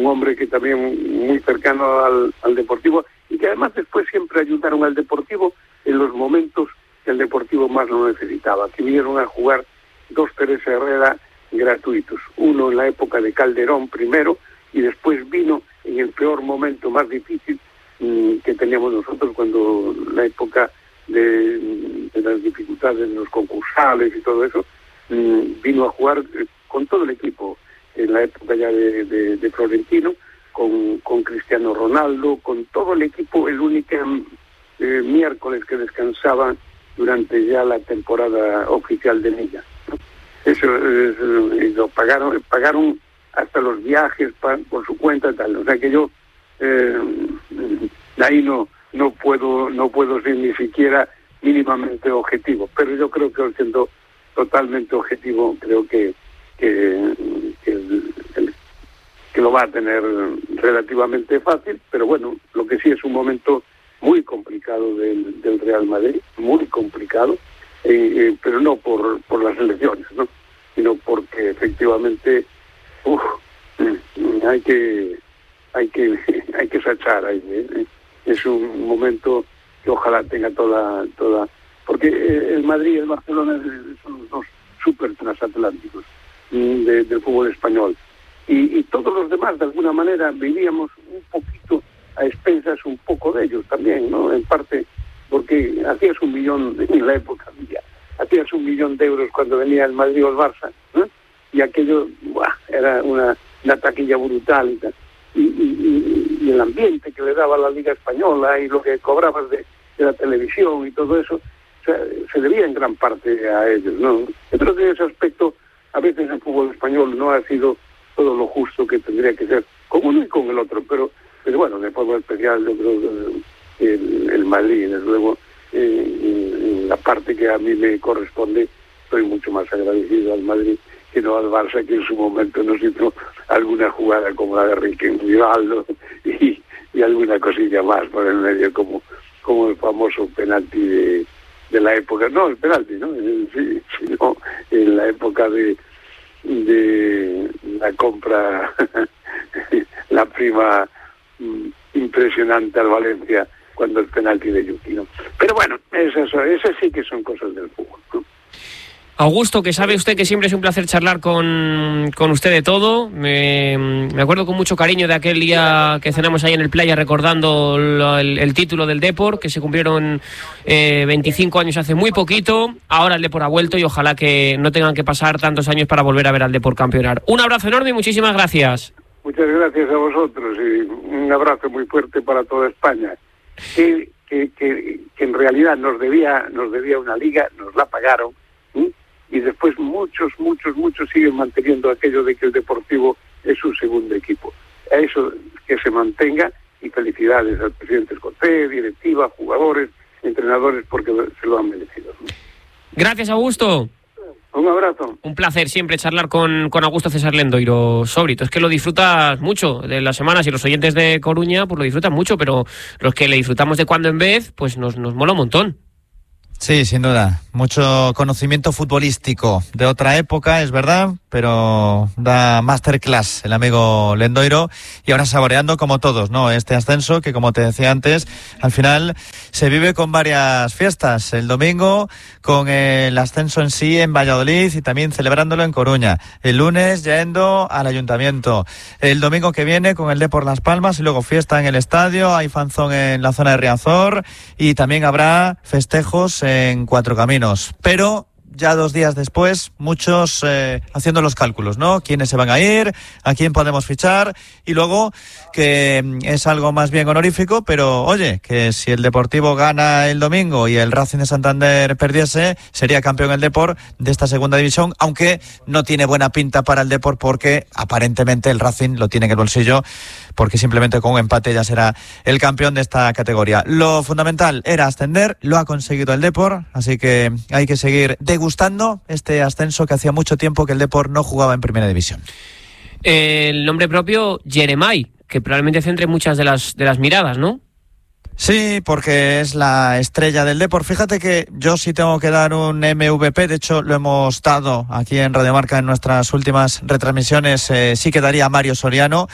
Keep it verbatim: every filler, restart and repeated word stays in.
un hombre que también muy cercano al, al Deportivo, y que además después siempre ayudaron al Deportivo en los momentos que el Deportivo más lo necesitaba, que vinieron a jugar dos Teresa Herrera gratuitos, uno en la época de Calderón primero, y después vino en el peor momento más difícil mmm, que teníamos nosotros, cuando la época de, de las dificultades en los concursales y todo eso, mmm, vino a jugar con todo el equipo, en la época ya de, de, de Florentino, con, con Cristiano Ronaldo, con todo el equipo, el único eh, miércoles que descansaban durante ya la temporada oficial de Liga, ¿no? Eso, eso y lo pagaron, pagaron hasta los viajes pa, por su cuenta y tal. O sea que yo eh, ahí no no puedo no puedo ser ni siquiera mínimamente objetivo, pero yo creo que siendo totalmente objetivo, creo que que, que, el, el, que lo va a tener relativamente fácil, pero bueno, lo que sí es un momento muy complicado del, del Real Madrid, muy complicado, eh, eh, pero no por por las elecciones, ¿no? Sino porque efectivamente uf, hay que hay que hay que sachar ahí, ¿eh? Es un momento que ojalá tenga toda toda porque el Madrid y el Barcelona son los dos super transatlánticos de, del fútbol español, y, y todos los demás de alguna manera vivíamos un poquito a expensas un poco de ellos también, ¿no? En parte porque hacías un millón en la época ya, hacías un millón de euros cuando venía el Madrid o el Barça, ¿no? Y aquello, ¡buah!, era una, una taquilla brutal y tal. Y, y, y el ambiente que le daba la Liga Española y lo que cobrabas de, de la televisión y todo eso, o sea, se debía en gran parte a ellos, ¿no? Yo creo que ese aspecto, a veces el fútbol español no ha sido todo lo justo que tendría que ser, con uno y con el otro, pero, pero bueno, de forma especial yo creo que el, el Madrid, desde luego, eh, en, en la parte que a mí me corresponde, estoy mucho más agradecido al Madrid que no al Barça, que en su momento nos hizo alguna jugada como la de Riquelme Rivaldo y, y alguna cosilla más por el medio, como como el famoso penalti de, de la época, no el penalti, ¿no? Sí, sino en la época de de la compra, la prima impresionante al Valencia, cuando el penalti de Yuki, ¿no? Pero bueno, esas, esas sí que son cosas del fútbol, ¿no? Augusto, que sabe usted que siempre es un placer charlar con, con usted de todo. Me, me acuerdo con mucho cariño de aquel día que cenamos ahí en el playa recordando lo, el, el título del Depor, que se cumplieron eh, veinticinco años hace muy poquito. Ahora el Depor ha vuelto y ojalá que no tengan que pasar tantos años para volver a ver al Depor campeonar. Un abrazo enorme y muchísimas gracias. Muchas gracias a vosotros y un abrazo muy fuerte para toda España. Que, que, que, que en realidad nos debía, nos debía una liga, nos la pagaron, ¿sí? Y después muchos, muchos, muchos siguen manteniendo aquello de que el Deportivo es su segundo equipo. A eso que se mantenga, y felicidades al presidente Escoté, directiva, jugadores, entrenadores, porque se lo han merecido, ¿no? Gracias, Augusto. Un abrazo. Un placer siempre charlar con, con Augusto César Lendoiro Sóbrito. Es que lo disfrutas mucho de las semanas, y los oyentes de Coruña pues lo disfrutan mucho, pero los que le disfrutamos de cuando en vez, pues nos, nos mola un montón. Sí, sin duda. Mucho conocimiento futbolístico de otra época, es verdad, pero da masterclass el amigo Lendoiro, y ahora saboreando como todos, ¿no?, este ascenso que, como te decía antes, al final se vive con varias fiestas. El domingo con el ascenso en sí en Valladolid y también celebrándolo en Coruña. El lunes yendo al ayuntamiento. El domingo que viene con el Depor Las Palmas y luego fiesta en el estadio. Hay fanzón en la zona de Riazor y también habrá festejos en Cuatro Caminos. Pero ya dos días después, muchos eh, haciendo los cálculos, ¿no? ¿Quiénes se van a ir? ¿A quién podemos fichar? Y luego, que es algo más bien honorífico, pero oye, que si el Deportivo gana el domingo y el Racing de Santander perdiese, sería campeón el Depor de esta segunda división, aunque no tiene buena pinta para el Depor, porque aparentemente el Racing lo tiene en el bolsillo, porque simplemente con un empate ya será el campeón de esta categoría. Lo fundamental era ascender, lo ha conseguido el Depor, así que hay que seguir degustando este ascenso que hacía mucho tiempo que el Depor no jugaba en primera división. El nombre propio, Jeremai, que probablemente centre muchas de las, de las miradas, ¿no? Sí, porque es la estrella del Depor. Fíjate que yo sí tengo que dar un M V P, de hecho lo hemos dado aquí en Radio Marca en nuestras últimas retransmisiones, eh, sí que daría a Mario Soriano.